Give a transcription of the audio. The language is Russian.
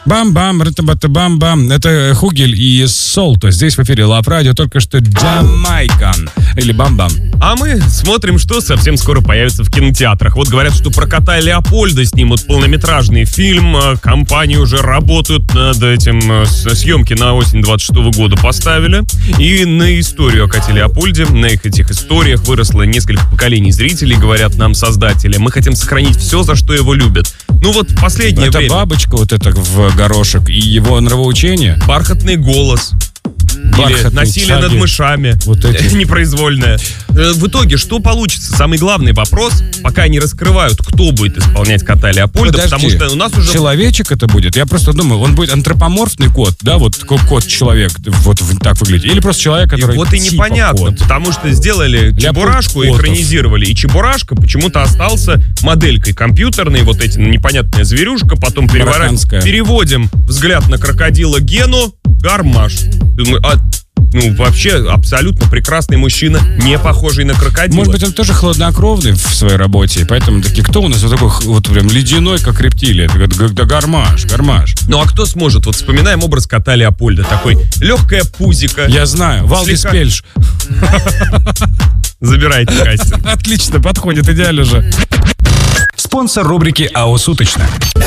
Бам-бам, бам-бам. Это Хугель и Солто. Здесь в эфире Лав Радио. Только что Джамайкан. Или бам-бам. А мы смотрим, что совсем скоро появится в кинотеатрах. Вот говорят, что про кота Леопольда снимут полнометражный фильм. Компании уже работают над этим. Съемки на осень 26 года поставили. И на историю о коте Леопольде, на этих историях выросло несколько поколений зрителей, говорят нам создатели. Мы хотим сохранить все, за что его любят. Ну вот в последнее время... Это бабочка вот эта в горошек и его нравоучение. Бархатный голос. Или насилие над мышами. Вот эти. Непроизвольное. В итоге, что получится? Самый главный вопрос, пока не раскрывают, кто будет исполнять кота Леопольда. Подожди, потому что у нас уже... человечек это будет? Я просто думаю, он будет антропоморфный кот, да, вот кот-человек, вот так выглядит. Или просто человек, который Вот и непонятно, кот. потому что сделали Чебурашку, экранизировали, и Чебурашка почему-то остался моделькой компьютерной, вот эти непонятная зверюшка, потом переводим взгляд на крокодила Гену, Гармаш. Вообще абсолютно прекрасный мужчина, не похожий на крокодила. Может быть, он тоже хладнокровный в своей работе, поэтому такие, кто у нас вот такой вот прям ледяной, как рептилия? Да Гармаш. Ну а кто сможет? Вот вспоминаем образ кота Леопольда. Такой легкая пузика. Я знаю, Валдис Пельш. Забирайте кастинг. Отлично, подходит, идеально же. Спонсор рубрики «АО Суточно».